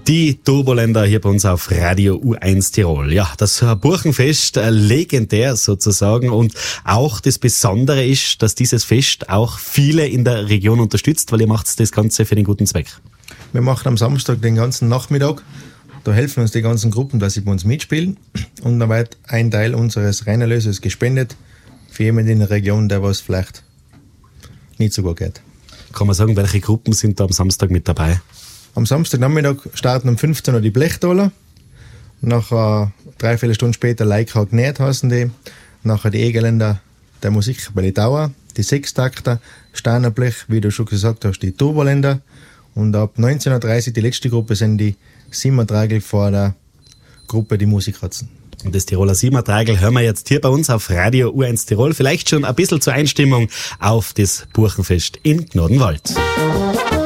Die Turboländer hier bei uns auf Radio U1 Tirol. Ja, das Buchenfest, legendär sozusagen. Und auch das Besondere ist, dass dieses Fest auch viele in der Region unterstützt, weil ihr macht das Ganze für den guten Zweck. Wir machen am Samstag den ganzen Nachmittag. Da helfen uns die ganzen Gruppen, dass sie bei uns mitspielen. Und dann wird ein Teil unseres Reinerlöses gespendet für jemanden in der Region, der was vielleicht nicht so gut geht. Kann man sagen, welche Gruppen sind da am Samstag mit dabei? Am Samstagnachmittag starten um 15 Uhr die Blechtaler. Nachher 3-4 Stunden später Leikau genäht heißen die. Nachher die Egeländer der Musik bei die Dauer. Die Sechstakter, Steinerblech, wie du schon gesagt hast, die Turboländer. Und ab 19.30 Uhr die letzte Gruppe sind die Siemerträgel vor der Gruppe die Musikratzen. Und das Tiroler Siemerträgel hören wir jetzt hier bei uns auf Radio U1 Tirol. Vielleicht schon ein bisschen zur Einstimmung auf das Buchenfest in Gnadenwald.